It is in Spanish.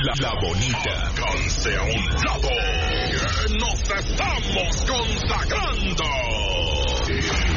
La bonita. Háganse a un lado. Que nos estamos consagrando.